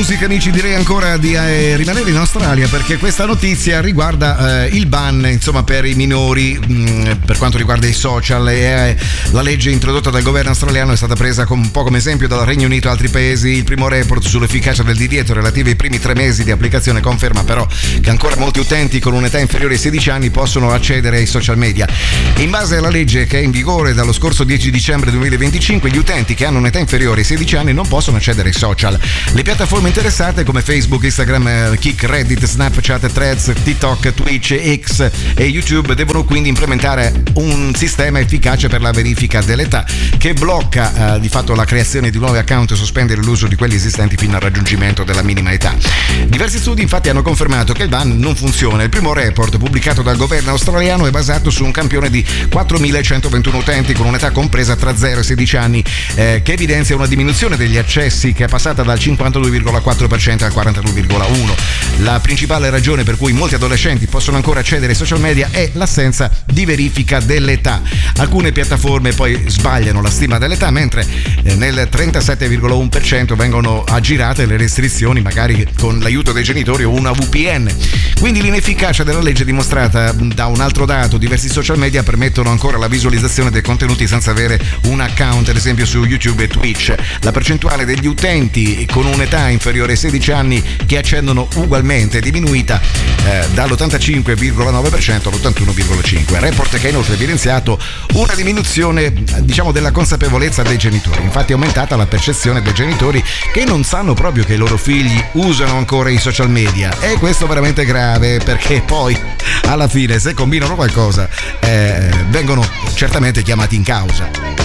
musica, amici, direi ancora di rimanere in Australia, perché questa notizia riguarda il ban, insomma, per i minori per quanto riguarda i social. La legge introdotta dal governo australiano è stata presa un po' come esempio dal Regno Unito e altri paesi. Il primo report sull'efficacia del divieto relativo ai primi 3 mesi di applicazione conferma però che ancora molti utenti con un'età inferiore ai 16 anni possono accedere ai social media. In base alla legge che è in vigore dallo scorso 10 dicembre 2025, gli utenti che hanno un'età inferiore ai 16 anni non possono accedere ai social. Le piattaforme interessate come Facebook, Instagram, Kik, Reddit, Snapchat, Threads, TikTok, Twitch, X e YouTube devono quindi implementare un sistema efficace per la verifica dell'età che blocca di fatto la creazione di nuovi account e sospendere l'uso di quelli esistenti fino al raggiungimento della minima età. Diversi studi infatti hanno confermato che il ban non funziona. Il primo report pubblicato dal governo australiano è basato su un campione di 4.121 utenti con un'età compresa tra 0 e 16 anni che evidenzia una diminuzione degli accessi che è passata dal 52,4% al 42,1%. La principale ragione per cui molti adolescenti possono ancora accedere ai social media è l'assenza di verifica dell'età. Alcune piattaforme poi sbagliano la stima dell'età, mentre nel 37,1% vengono aggirate le restrizioni, magari con l'aiuto dei genitori o una VPN. Quindi l'inefficacia della legge è dimostrata da un altro dato: diversi social media permettono ancora la visualizzazione dei contenuti senza avere un account, ad esempio su YouTube e Twitch. La percentuale degli utenti con un'età inferiore ai 16 anni che accedono ugualmente è diminuita dall'85,9% all'81,5%. Report che ha inoltre evidenziato una diminuzione, diciamo, della consapevolezza dei genitori. Infatti è aumentata la percezione dei genitori che non sanno proprio che i loro figli usano ancora i social media, e questo è veramente grave, perché poi alla fine, se combinano qualcosa, vengono certamente chiamati in causa.